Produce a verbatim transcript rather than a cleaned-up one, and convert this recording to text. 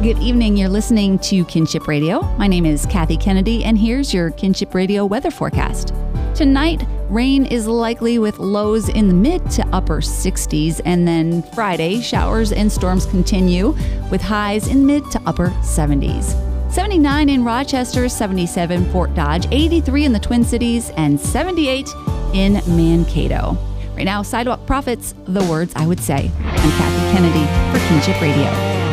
Good evening. You're listening to Kinship Radio. My name is Kathy Kennedy, and here's your Kinship Radio weather forecast. Tonight, rain is likely with lows in the mid to upper sixties, and then Friday, showers and storms continue with highs in mid to upper seventies. seventy-nine in Rochester, seventy-seven Fort Dodge, eighty-three in the Twin Cities, and seventy-eight in Mankato. Right now, Sidewalk Prophets, The Words I Would Say. I'm Kathy Kennedy for Kinship Radio.